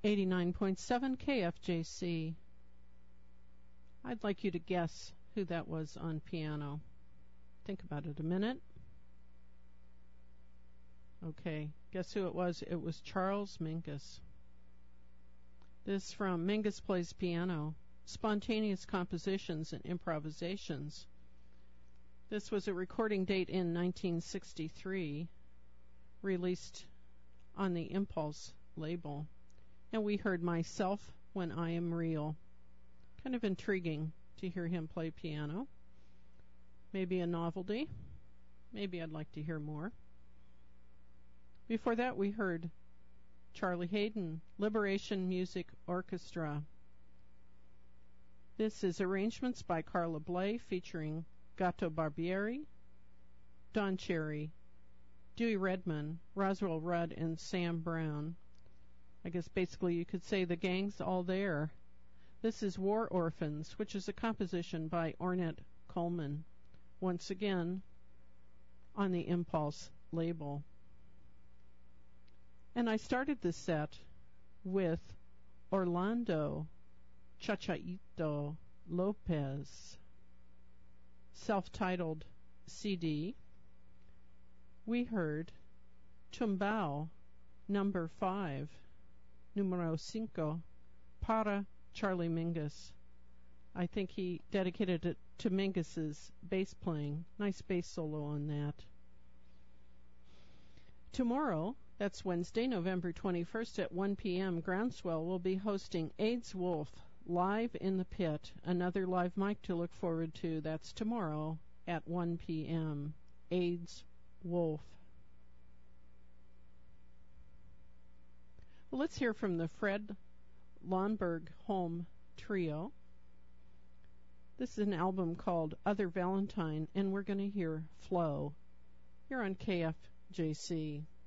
89.7 KFJC. I'd like you to guess who that was on piano. Think about it a minute. Okay, guess who it was? It was Charles Mingus. This is from Mingus Plays Piano, Spontaneous Compositions and Improvisations. This was a recording date in 1963, released on the Impulse label. And we heard Myself When I Am Real. Kind of intriguing to hear him play piano. Maybe a novelty. Maybe I'd like to hear more. Before that, we heard Charlie Haydn, Liberation Music Orchestra. This is arrangements by Carla Bley featuring Gato Barbieri, Don Cherry, Dewey Redman, Roswell Rudd, and Sam Brown. I guess basically you could say the gang's all there. This is War Orphans, which is a composition by Ornette Coleman, once again on the Impulse label. And I started this set with Orlando Chachaito Lopez, self-titled CD. We heard Tumbao number 5, numero 5, para Charlie Mingus. I think he dedicated it to Mingus's bass playing. Nice bass solo on that. Tomorrow, that's Wednesday, November 21st at 1 p.m., Groundswell will be hosting AIDS Wolf live in the pit. Another live mic to look forward to. That's tomorrow at 1 p.m. AIDS Wolf. Well, let's hear from the Fred Lomberg Home Trio. This is an album called Other Valentine, and we're going to hear Flow. You're on KFJC.